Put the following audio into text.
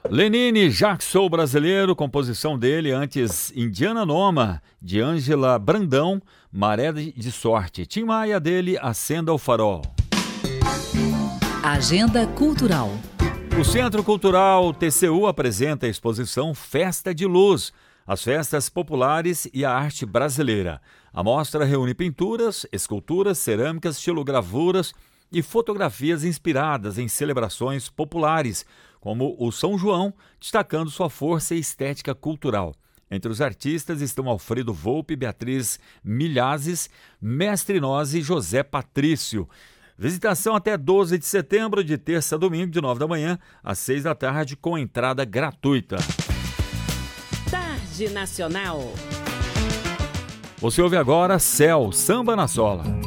Lenine, Já Que Sou Brasileiro, composição dele, antes Indiana Noma, de Ângela Brandão, Maré de Sorte. Tim Maia dele, Acenda o Farol. Agenda Cultural. O Centro Cultural TCU apresenta a exposição Festa de Luz, as festas populares e a arte brasileira. A mostra reúne pinturas, esculturas, cerâmicas, xilogravuras e fotografias inspiradas em celebrações populares, como o São João, destacando sua força e estética cultural. Entre os artistas estão Alfredo Volpi, Beatriz Milhazes, Mestre Nozzi e José Patrício. Visitação até 12 de setembro, de terça a domingo, de 9 da manhã às 6 da tarde, com entrada gratuita. Tarde Nacional. Você ouve agora Céu, Samba na Sola.